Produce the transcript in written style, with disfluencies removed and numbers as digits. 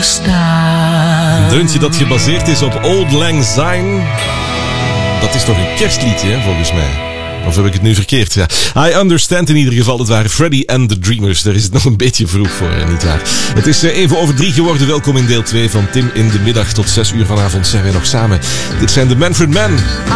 staan. Een deuntje dat gebaseerd is op Auld Lang Syne. Dat is toch een kerstliedje, hè, volgens mij. Of heb ik het nu verkeerd? Ja. I Understand in ieder geval. Het waren Freddy and the Dreamers. Daar is het nog een beetje vroeg voor, niet waar? Het is even over 3 geworden. Welkom in deel 2 van Tim in de Middag. Tot 6 uur vanavond zijn wij nog samen. Dit zijn de Manfred Men.